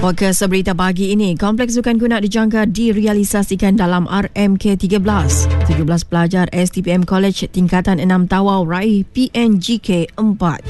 Fokus berita pagi ini, Kompleks Sukan Kunak dijangka direalisasikan dalam RMK 13. 17 pelajar STPM College tingkatan 6 Tawau raih PNGK 4.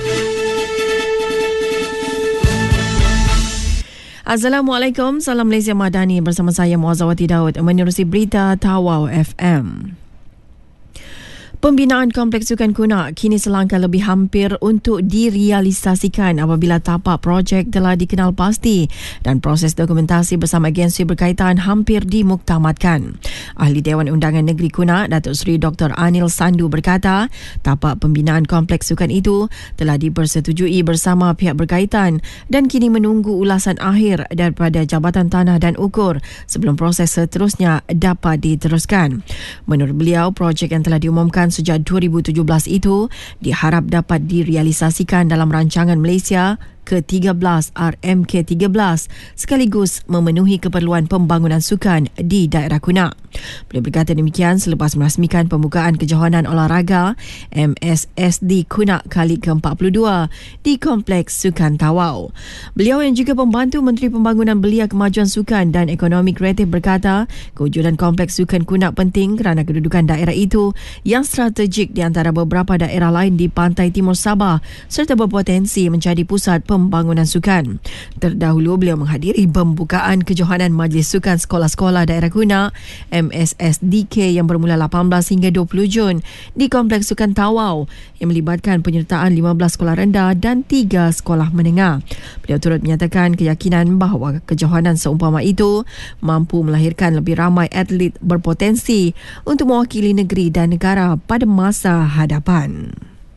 Assalamualaikum, salam Malaysia Madani, bersama saya Muazzawati Daud menerusi berita Tawau FM. Pembinaan Kompleks Sukan Kunak kini selangkah lebih hampir untuk direalisasikan apabila tapak projek telah dikenal pasti dan proses dokumentasi bersama agensi berkaitan hampir dimuktamadkan. Ahli Dewan Undangan Negeri Kunak, Datuk Seri Dr. Anil Sandu berkata, tapak pembinaan Kompleks Sukan itu telah dipersetujui bersama pihak berkaitan dan kini menunggu ulasan akhir daripada Jabatan Tanah dan Ukur sebelum proses seterusnya dapat diteruskan. Menurut beliau, projek yang telah diumumkan sejak 2017 itu diharap dapat direalisasikan dalam rancangan Malaysia ke-13 RMK 13 sekaligus memenuhi keperluan pembangunan sukan di daerah Kunak. Beliau berkata demikian selepas merasmikan pembukaan kejohanan olahraga MSSD Kunak kali ke-42 di Kompleks Sukan Tawau. Beliau yang juga pembantu Menteri Pembangunan Belia Kemajuan Sukan dan Ekonomi Kreatif berkata kewujudan Kompleks Sukan Kunak penting kerana kedudukan daerah itu yang strategik di antara beberapa daerah lain di pantai timur Sabah serta berpotensi menjadi pusat pembangunan sukan. Terdahulu beliau menghadiri pembukaan kejohanan Majlis Sukan Sekolah-Sekolah Daerah Kunak MSSDK yang bermula 18 hingga 20 Jun di Kompleks Sukan Tawau yang melibatkan penyertaan 15 sekolah rendah dan 3 sekolah menengah. Beliau turut menyatakan keyakinan bahawa kejohanan seumpama itu mampu melahirkan lebih ramai atlet berpotensi untuk mewakili negeri dan negara pada masa hadapan.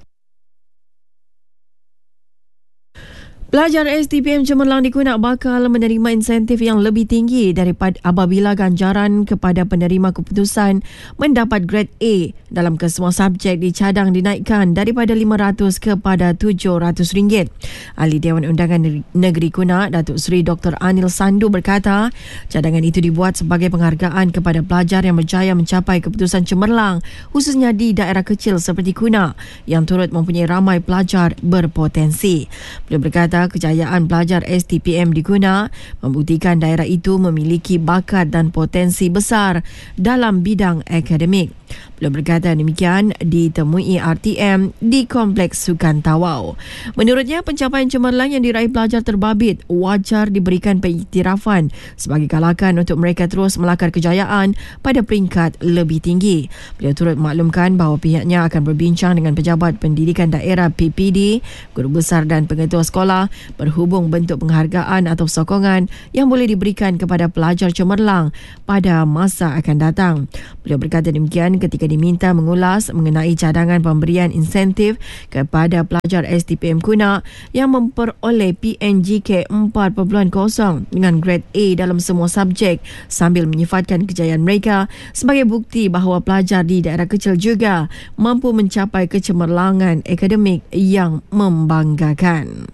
Pelajar STPM Cemerlang di Kunak bakal menerima insentif yang lebih tinggi daripada apabila ganjaran kepada penerima keputusan mendapat grade A dalam kesemua subjek dicadang dinaikkan daripada RM500 kepada RM700. Ahli Dewan Undangan Negeri Kunak, Datuk Seri Dr. Anil Sandu berkata, cadangan itu dibuat sebagai penghargaan kepada pelajar yang berjaya mencapai keputusan cemerlang khususnya di daerah kecil seperti Kunak yang turut mempunyai ramai pelajar berpotensi. Beliau berkata kejayaan pelajar STPM di Kunak membuktikan daerah itu memiliki bakat dan potensi besar dalam bidang akademik. Beliau berkata demikian ditemui RTM di Kompleks Sukan Tawau. Menurutnya, pencapaian cemerlang yang diraih pelajar terbabit wajar diberikan pengiktirafan sebagai galakan untuk mereka terus melakar kejayaan pada peringkat lebih tinggi. Beliau turut maklumkan bahawa pihaknya akan berbincang dengan pejabat pendidikan daerah PPD, guru besar dan pengetua sekolah berhubung bentuk penghargaan atau sokongan yang boleh diberikan kepada pelajar cemerlang pada masa akan datang. Beliau berkata demikian ketika diminta mengulas mengenai cadangan pemberian insentif kepada pelajar STPM Kunak yang memperoleh PNGK 4.0 dengan grade A dalam semua subjek sambil menyifatkan kejayaan mereka sebagai bukti bahawa pelajar di daerah kecil juga mampu mencapai kecemerlangan akademik yang membanggakan.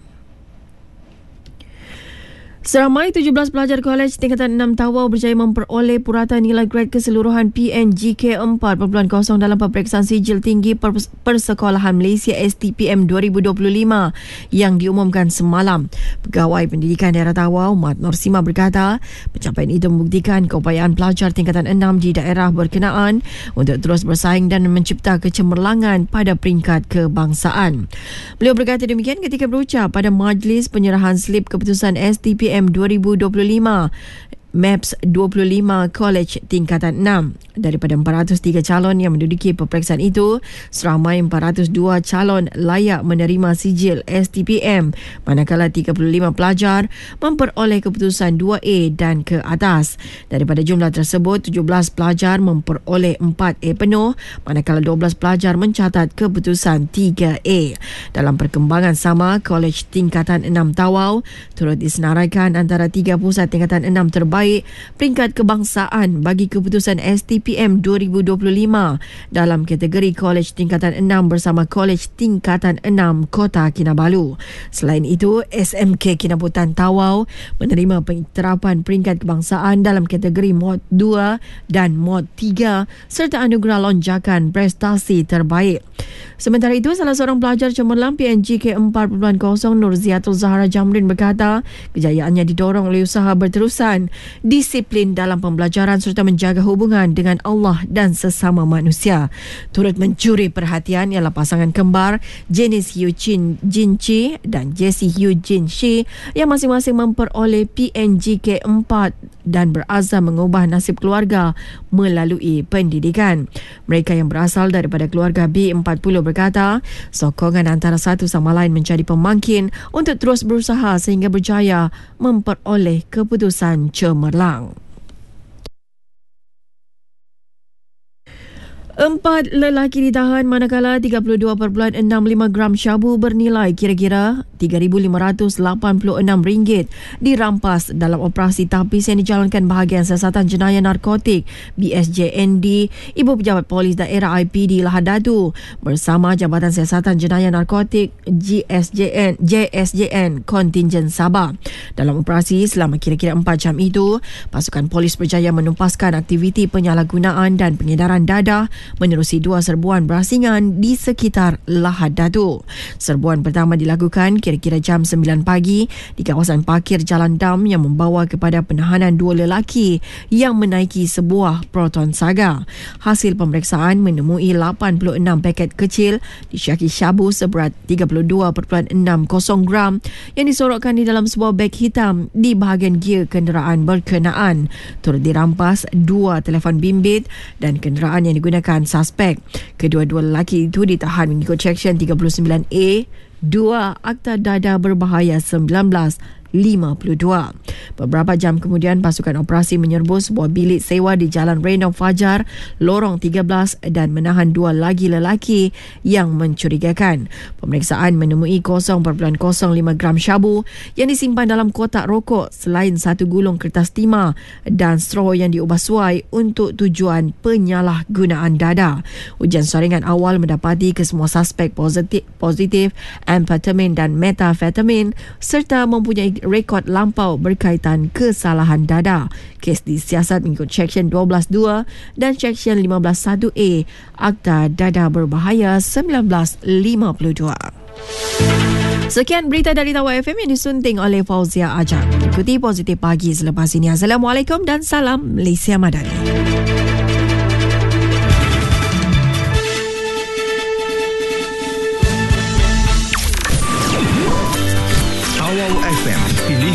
Seramai 17 pelajar kolej tingkatan 6 Tawau berjaya memperoleh purata nilai grade keseluruhan PNGK 4.0 dalam peperiksaan sijil tinggi Persekolahan Malaysia STPM 2025 yang diumumkan semalam. Pegawai Pendidikan Daerah Tawau, Mat Norsima berkata, pencapaian itu membuktikan keupayaan pelajar tingkatan 6 di daerah berkenaan untuk terus bersaing dan mencipta kecemerlangan pada peringkat kebangsaan. Beliau berkata demikian ketika berucap pada majlis penyerahan slip keputusan STPM 2025 MAPS 25 College tingkatan 6. Daripada 403 calon yang menduduki peperiksaan itu, seramai 402 calon layak menerima sijil STPM, manakala 35 pelajar memperoleh keputusan 2A dan ke atas. Daripada jumlah tersebut, 17 pelajar memperoleh 4A penuh, manakala 12 pelajar mencatat keputusan 3A. Dalam perkembangan sama, Kolej tingkatan 6 Tawau turut disenaraikan antara 3 pusat tingkatan 6 terbaik terbaik peringkat kebangsaan bagi keputusan STPM 2025 dalam kategori Kolej Tingkatan 6 bersama Kolej Tingkatan 6 Kota Kinabalu. Selain itu, SMK Kinabutan Tawau menerima pengiktirafan peringkat kebangsaan dalam kategori Mod 2 dan Mod 3 serta anugerah lonjakan prestasi terbaik. Sementara itu, salah seorang pelajar cemerlang PNGK 4.0 Nurziatul Zahra Jamrin berkata kejayaannya didorong oleh usaha berterusan, disiplin dalam pembelajaran serta menjaga hubungan dengan Allah dan sesama manusia. Turut mencuri perhatian ialah pasangan kembar Janice Yu Jin Chi dan Jessie Yu Jin Shi yang masing-masing memperoleh PNGK 4 dan berazam mengubah nasib keluarga melalui pendidikan. Mereka yang berasal daripada keluarga B40 berkata sokongan antara satu sama lain menjadi pemangkin untuk terus berusaha sehingga berjaya memperoleh keputusan cemerlang. 4 lelaki ditahan manakala 32.65 gram syabu bernilai kira-kira RM3,586 dirampas dalam operasi tapis yang dijalankan bahagian Siasatan Jenayah Narkotik BSJND Ibu Pejabat Polis Daerah IPD Lahad Datu bersama Jabatan Siasatan Jenayah Narkotik JSJN Kontingen Sabah. Dalam operasi selama kira-kira 4 jam itu, pasukan polis berjaya menumpaskan aktiviti penyalahgunaan dan pengedaran dadah menerusi 2 serbuan berasingan di sekitar Lahad Datu. Serbuan pertama dilakukan kira-kira jam 9 pagi di kawasan parkir Jalan Dam yang membawa kepada penahanan 2 lelaki yang menaiki sebuah Proton Saga. Hasil pemeriksaan menemui 86 paket kecil disyaki syabu seberat 32.60 gram yang disorokkan di dalam sebuah beg hitam di bahagian gear kenderaan berkenaan. Turut dirampas 2 telefon bimbit dan kenderaan yang digunakan suspek. Kedua-dua lelaki itu ditahan mengikut Seksyen 39A 2 Akta Dadah Berbahaya 1952. Beberapa jam kemudian, pasukan operasi menyerbu sebuah bilik sewa di Jalan Renom Fajar, Lorong 13 dan menahan 2 lagi lelaki yang mencurigakan. Pemeriksaan menemui 0.05 gram syabu yang disimpan dalam kotak rokok selain 1 gulung kertas timah dan straw yang diubah suai untuk tujuan penyalahgunaan dadah. Ujian saringan awal mendapati kesemua suspek positif amfetamin dan metafetamin serta mempunyai rekod lampau berkaitan kesalahan dadah. Kes disiasat mengikut Seksyen 12.2 dan Seksyen 15.1A Akta Dadah Berbahaya 1952. Sekian berita dari Tawau FM yang disunting oleh Fauzia Ajak. Ikuti Positif Pagi selepas ini. Assalamualaikum dan salam Malaysia Madani.